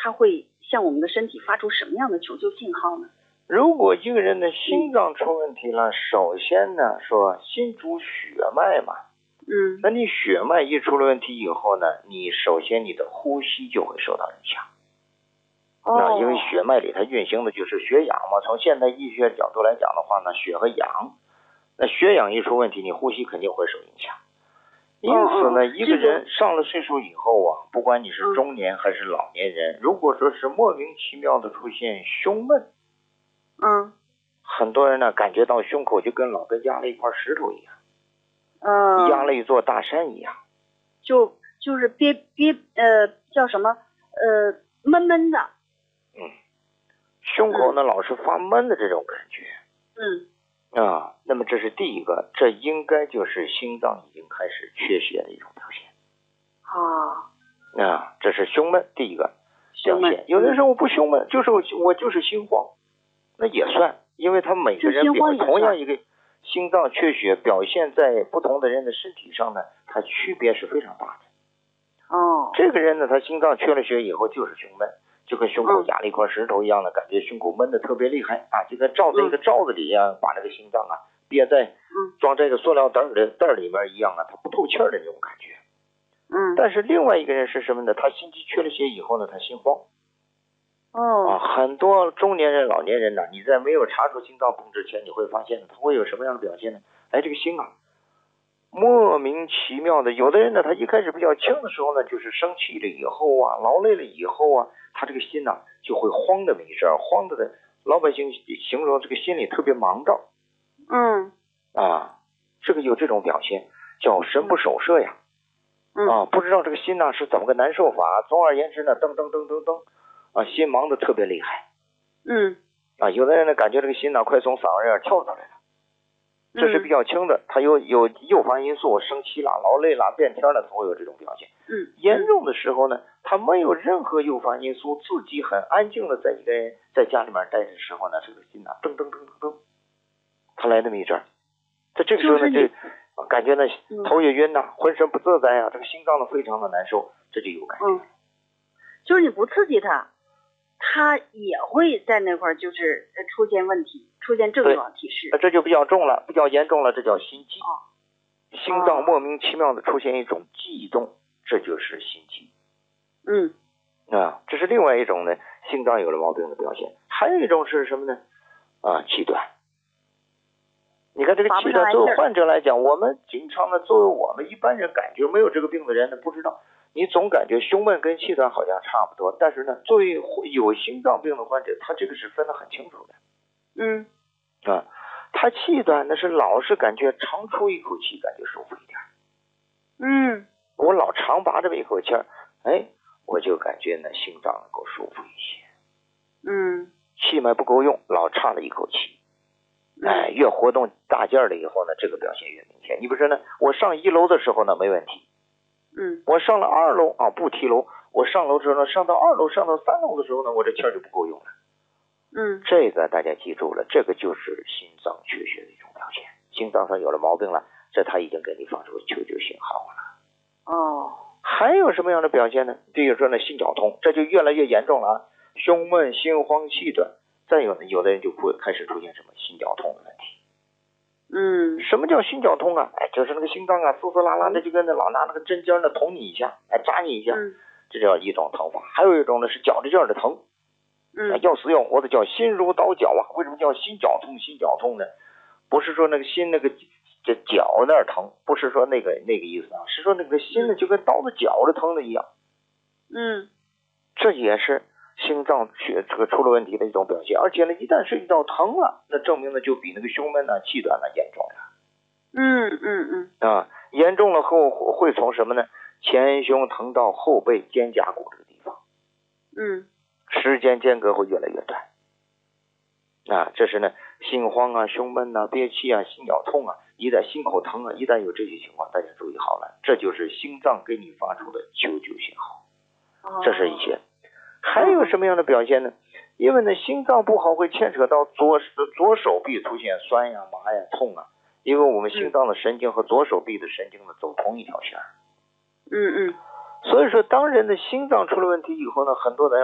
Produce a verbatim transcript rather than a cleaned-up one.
它会向我们的身体发出什么样的求救信号呢？ 如果一个人的心脏出问题了，首先呢说心主血脉嘛， 嗯， 那你血脉一出了问题以后呢，你首先你的呼吸就会受到影响。 哦， 那因为血脉里它运行的就是血氧嘛，从现代医学角度来讲的话呢，血和氧，那血氧一出问题，你呼吸肯定会受影响。因此呢，一个人上了岁数以后啊，不管你是中年还是老年人，如果说是莫名其妙的出现胸闷， 嗯， 很多人呢感觉到胸口就跟老跟压了一块石头一样， 嗯， 压了一座大山一样， 就就是憋憋呃叫什么呃闷闷的， 嗯，胸口呢、嗯、老是发闷的这种感觉， 嗯。 啊，那么这是第一个，这应该就是心脏已经开始缺血的一种表现。 啊， 啊，这是胸闷第一个表现。有的人说我不胸闷，就是我就是心慌，那也算，因为他每个人表同样一个心脏缺血表现在不同的人的身体上呢，它区别是非常大的。 哦， 这个人呢，他心脏缺了血以后就是胸闷。就跟胸口压了一块石头一样的、嗯、感觉，胸口闷的特别厉害啊，就跟罩在一个罩子里呀、啊，把这个心脏啊憋在装这个塑料袋的袋里面一样啊，它不透气儿的那种感觉。 嗯。 但是另外一个人是什么呢？他心肌缺了血以后呢，他心慌。 哦。 啊，很多中年人、老年人呢，你在没有查出心脏病之前，你会发现他会有什么样的表现呢？哎，这个心啊，莫名其妙的，有的人呢，他一开始比较轻的时候呢，就是生气了以后啊，劳累了以后啊。他这个心呐、啊、就会慌的没事儿，慌的的老百姓形容这个心里特别忙躁。 嗯。 啊，这个有这种表现，叫神不守舍呀。 嗯。 啊，不知道这个心呐、啊、是怎么个难受法。总而言之呢，噔噔噔噔噔，啊，心忙的特别厉害。 嗯。 啊，有的人呢感觉这个心呐、啊、快从嗓子眼跳出来了。这是比较轻的，它有有诱发因素，生气啦、劳累啦、变天了，才会有这种表现。 嗯， 严重的时候呢，它没有任何诱发因素，自己很安静的在一个人在家里面待的时候呢，这个心呐、啊，噔噔噔噔噔，它来那么一阵儿，在这个时候呢，就感觉呢头也晕呐、啊，浑身不自在啊，这个心脏呢非常的难受，这就有感觉。 嗯，就是你不刺激它，它也会在那块儿就是出现问题，出现症状提示。 那这就比较重了，比较严重了，这叫心悸。 哦。 心脏莫名其妙的出现一种悸动，这就是心悸。 嗯。 啊，这是另外一种呢，心脏有了毛病的表现。还有一种是什么呢？啊，气短。你看这个气短，作为患者来讲，我们经常呢，作为我们一般人感觉没有这个病的人呢，不知道。你总感觉胸闷跟气短好像差不多，但是呢，作为有心脏病的患者，他这个是分得很清楚的。 嗯。 啊，他气短呢是老是感觉长出一口气，感觉舒服一点。 嗯。 我老长拔这么一口气儿，哎，我就感觉呢心脏能够舒服一些。 嗯。 气脉不够用，老差了一口气。哎，越活动大劲儿了以后呢，这个表现越明显。你比如说呢，我上一楼的时候呢没问题。 嗯。 我上了二楼啊，不提楼，我上楼之后呢，上到二楼、上到三楼的时候呢，我这气儿就不够用了。 嗯， 这个大家记住了，这个就是心脏缺血的一种表现。心脏上有了毛病了，这他已经给你发出求救信号了。 哦。 还有什么样的表现呢？比如说呢，心绞痛，这就越来越严重了啊，胸闷、心慌、气短。再有呢，有的人就会开始出现什么心绞痛的问题。 嗯。 什么叫心绞痛啊？哎，就是那个心脏啊，酥酥拉拉的，就跟那老拿那个针尖呢捅你一下，哎，扎你一下， 嗯、 这叫一种疼法。还有一种呢是绞着劲儿的疼。 嗯， 要死要活的，叫心如刀绞啊！为什么叫心绞痛？心绞痛呢？不是说那个心那个这绞那儿疼，不是说那个那个意思啊，是说那个心呢就跟刀子绞着疼的一样。 嗯， 这也是心脏血这个出了问题的一种表现。而且呢，一旦涉及到疼了，那证明呢就比那个胸闷呢、气短呢严重了。 嗯嗯嗯啊，严重了后会从什么呢？前胸疼到后背肩胛骨这个地方。 嗯。 时间间隔会越来越短，啊，这是呢心慌啊、胸闷啊、憋气啊、心绞痛啊，一旦心口疼啊，一旦有这些情况，大家注意好了，这就是心脏给你发出的求救信号。这是一些，还有什么样的表现呢？因为呢心脏不好会牵扯到左左手臂出现酸呀、麻呀、痛啊，因为我们心脏的神经和左手臂的神经呢走同一条线。 嗯嗯。 所以说，当人的心脏出了问题以后呢，很多人